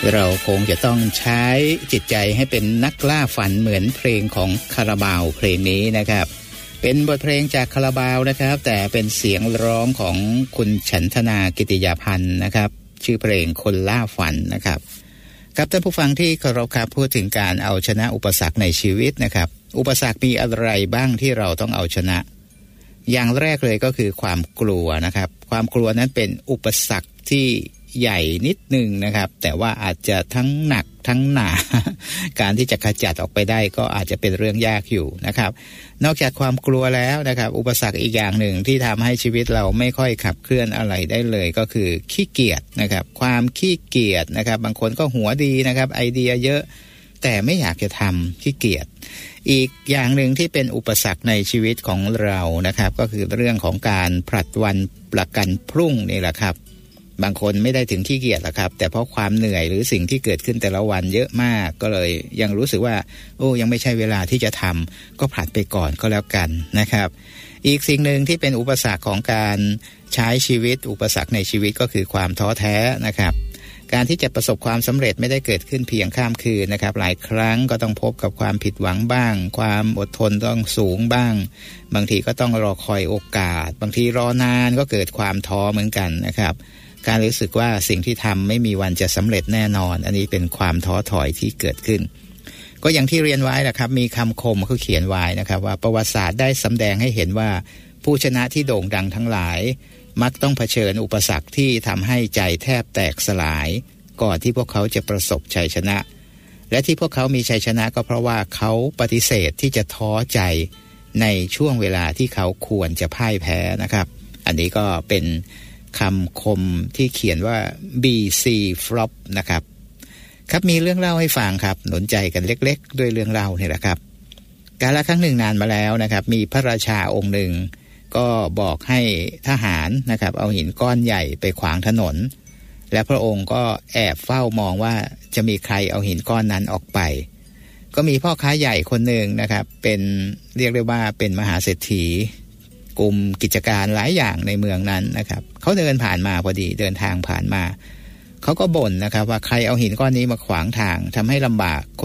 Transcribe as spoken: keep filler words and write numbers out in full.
เราคงจะต้องใช้จิตใจให้เป็นนักล่าฝันเหมือนเพลงของคาราบาวเพลงนี้นะครับเป็นบทเพลงจากคาราบาวนะครับแต่เป็นเสียงร้องของคุณฉันทนากิติยาพันธ์นะครับชื่อเพลงคนล่าฝันนะครับครับท่านผู้ฟังที่เคารพครับพูดถึงการเอาชนะอุปสรรคในชีวิตนะครับอุปสรรคมีอะไรบ้างที่เราต้องเอาชนะอย่างแรกเลยก็คือความกลัวนะครับความกลัวนั้นเป็นอุปสรรคที่ใหญ่นิดนึงนะครับแต่ว่าอาจจะทั้งหนักทั้งหนาการที่จะขจัดออกไปได้ก็อาจจะเป็นเรื่องยากอยู่นะครับนอกจากความกลัวแล้วนะครับอุปสรรคอีกอย่างหนึ่งที่ทำให้ชีวิตเราไม่ค่อยขับเคลื่อนอะไรได้เลยก็คือขี้เกียจนะครับความขี้เกียจนะครับบางคนก็หัวดีนะครับไอเดียเยอะแต่ไม่อยากจะทำขี้เกียจอีกอย่างหนึ่งที่เป็นอุปสรรคในชีวิตของเรานะครับก็คือเรื่องของการผลัดวันประกันพรุ่งนี่แหละครับบางคนไม่ได้ถึงขี้เกียจหรอกครับแต่เพราะความเหนื่อยหรือสิ่งที่เกิดขึ้นแต่ละวันเยอะมากก็เลยยังรู้สึกว่าโอ้ยังไม่ใช่เวลาที่จะทำก็ผลัดไปก่อนก็แล้วกันนะครับอีกสิ่งหนึ่งที่เป็นอุปสรรคของการใช้ชีวิตอุปสรรคในชีวิตก็คือความท้อแท้นะครับการที่จะประสบความสำเร็จไม่ได้เกิดขึ้นเพียงข้ามคืนนะครับหลายครั้งก็ต้องพบกับความผิดหวังบ้างความอดทนต้องสูงบ้างบางทีก็ต้องรอคอยโอกาสบางทีรอนานก็เกิดความท้อเหมือนกันนะครับการรู้สึกว่าสิ่งที่ทำไม่มีวันจะสำเร็จแน่นอนอันนี้เป็นความท้อถอยที่เกิดขึ้นก็อย่างที่เรียนไว้นะครับมีคำคมเขาเขียนไว้นะครับว่าประวัติศาสตร์ได้สำแดงให้เห็นว่าผู้ชนะที่โด่งดังทั้งหลายมักต้องเผชิญอุปสรรคที่ทำให้ใจแทบแตกสลายก่อนที่พวกเขาจะประสบชัยชนะและที่พวกเขามีชัยชนะก็เพราะว่าเขาปฏิเสธที่จะท้อใจในช่วงเวลาที่เขาควรจะพ่ายแพ้นะครับอันนี้ก็เป็นคำคมที่เขียนว่า บี ซี Flop นะครับครับมีเรื่องเล่าให้ฟังครับหนุนใจกันเล็กๆด้วยเรื่องเล่านี่แหละครับกาลครั้งหนึ่งนานมาแล้วนะครับมีพระราชาองค์หนึ่งก็บอกให้ทหารนะครับเอาหินก้อนใหญ่ไปขวางถนนและพระองค์ก็แอบเฝ้ามองว่าจะมีใครเอาหินก้อนนั้นออกไปก็มีพ่อค้าใหญ่คนหนึ่งนะครับเป็นเรียกได้ว่าเป็นมหาเศรษฐีกลุ่มกิจการหลายอย่างในเมืองนั้นนะครับเขาเดินผ่านมาพอดีเดินทางผ่านมาเขาก็บ่นนะครับว่าใครเอาหินก้อนนี้มาขวางทางทำให้ลำบาก